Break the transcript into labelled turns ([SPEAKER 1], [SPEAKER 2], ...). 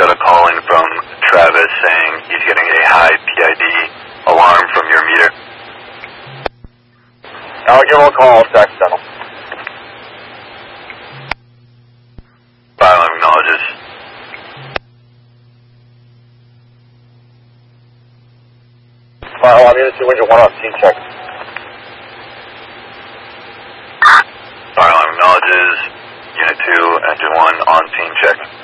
[SPEAKER 1] got a call in from Travis saying he's getting a high PID alarm from your meter.
[SPEAKER 2] I'll give him a call, text him.
[SPEAKER 1] File acknowledges.
[SPEAKER 2] File on Unit 2, Engine 1 on scene check.
[SPEAKER 1] File acknowledges. Unit 2, Engine 1 on scene check.